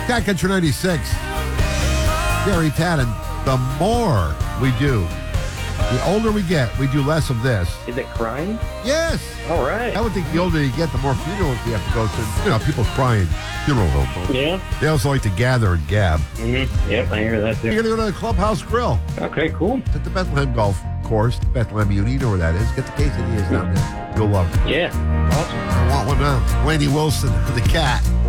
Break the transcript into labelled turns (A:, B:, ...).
A: Cat Country 96. Gary Tannen. The more we do, the older we get, we do less of this.
B: Is it crying?
A: Yes.
B: All right.
A: I would think the older you get, the more funerals we have to go to. You know, people crying. Funeral home.
B: Yeah.
A: They also like to gather and gab.
B: Mm-hmm. Yep, I hear that too.
A: You're going to go to the Clubhouse Grill.
B: Okay, cool.
A: It's at the Bethlehem Golf Course, Bethlehem Uni, you know where that is. Get the quesadillas down there. You'll love it.
B: Yeah. Awesome.
A: I want one now. Laney Wilson for the Cat.